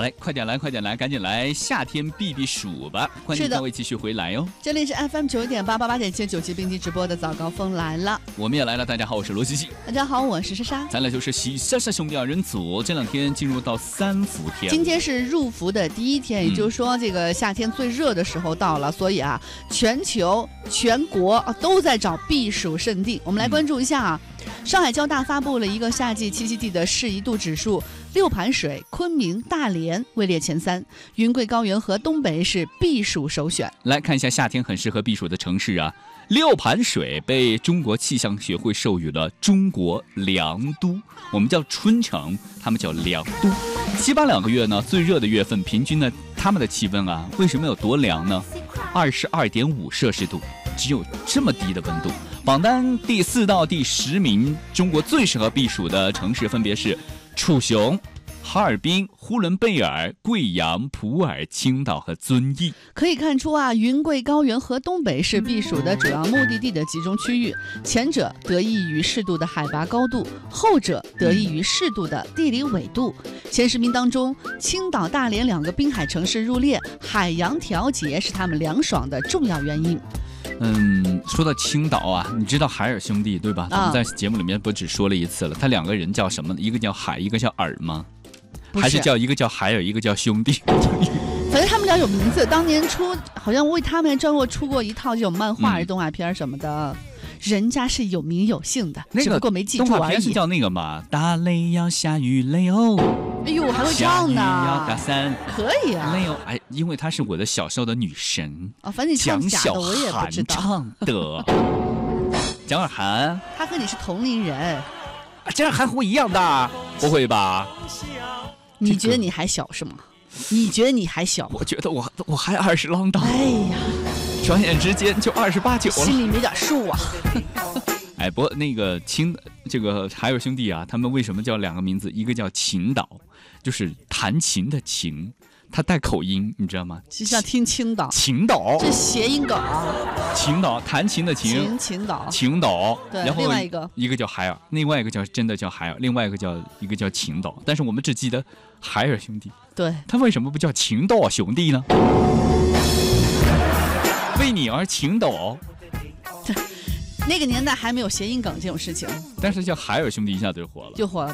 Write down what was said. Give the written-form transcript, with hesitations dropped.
来，快点来，赶紧来，夏天避避暑吧！欢迎各位继续回来哦。 这里是 FM 91.888.797并机直播的早高峰来了， 我们也来了。大家好，我是罗西西。 大家好，我是莎莎。 咱俩就是喜莎莎兄弟二人组。这2天进入到3伏天， 今天是入伏的第一天，也就是说这个夏天最热的时候到了，所以啊，全球全国都在找避暑胜地。我们来关注一下啊。上海交大发布了一个夏季栖息地的适宜度指数，六盘水、昆明、大连位列前3，云贵高原和东北是避暑首选。 来看一下夏天很适合避暑的城市啊。六盘水被中国气象学会授予了中国凉都，我们叫春城，他们叫凉都。西巴2个月呢，最热的月份，平均呢，他们的气温啊，为什么有多凉呢？22.5摄氏度，只有这么低的温度。榜单第4到第10名，中国最适合避暑的城市分别是楚雄、哈尔滨、呼伦贝尔、贵阳、普洱、青岛和遵义。 可以看出啊，云贵高原和东北是避暑的主要目的地的集中区域，前者得益于适度的海拔高度，后者得益于适度的地理纬度。前10名当中，青岛、大连2个滨海城市入列，海洋调节是他们凉爽的重要原因。 说到青岛啊，你知道海尔兄弟对吧？我们在节目里面不只说了一次了，他2个人叫什么？一个叫海，一个叫尔吗？还是叫一个叫海尔，一个叫兄弟？ 反正他们俩有名字，当年好像为他们专门出过一套这种漫画、动画片什么的。人家是有名有姓的，只不过没记住而已。 动画片是叫那个嘛，打雷要下雨雷哦。 哎呦，还会唱呢！ 要打伞， 可以啊。 雷哦，哎，因为她是我的小时候的女神啊，反正你唱假的我也不知道。 唱的蒋尔涵， 他和你是同龄人。 蒋尔涵和我一样大，不会吧？ 你觉得你还小是吗？你觉得你还小？ 我觉得我还20啷当。 哎呀， 转眼之间就28、9了， 心里没点数啊。 哎，不过那个这个海尔兄弟啊，他们为什么叫2个名字？一个叫秦岛，就是弹琴的琴，它带口音，你知道吗？ 就像听青岛。 秦岛， 这谐音梗啊。 秦岛，弹琴的琴。 秦岛。 秦岛。 对， 然后另外一个叫海尔，另外一个真的叫海尔，另外一个叫秦岛。但是我们只记得海尔兄弟。 对。 他为什么不叫秦岛兄弟呢？为你而秦岛。 那个年代还没有谐音梗这种事情， 但是叫海尔兄弟一下子就火了。